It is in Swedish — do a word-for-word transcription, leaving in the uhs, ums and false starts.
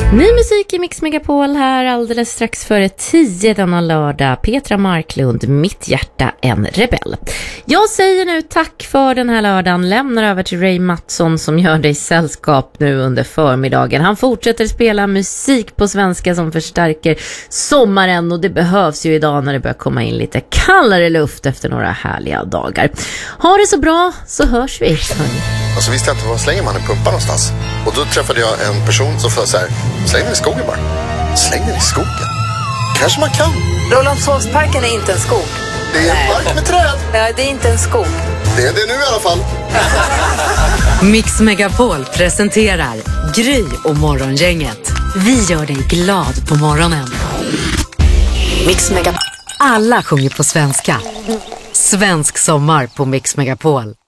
Ny musik i Mix Megapol här alldeles strax före tio denna lördag. Petra Marklund, Mitt hjärta en rebell. Jag säger nu tack för den här lördagen. Lämnar över till Ray Mattsson som gör dig sällskap nu under förmiddagen. Han fortsätter spela musik på svenska som förstärker sommaren, och det behövs ju idag när det börjar komma in lite kallare luft efter några härliga dagar. Ha det så bra, så hörs vi. Hörni. Och så visste jag inte var slänger man en pumpa någonstans. Och då träffade jag en person som sa så här: släng den i skogen bara. Släng den i skogen. Kanske man kan. Rålambshovsparken är inte en skog. Det är en park med träd. Nej, det är inte en skog. Det är det nu i alla fall. Mix Megapol presenterar Gry och Morgongänget. Vi gör dig glad på morgonen. Mix Megapol. Alla sjunger på svenska. Svensk sommar på Mix Megapol.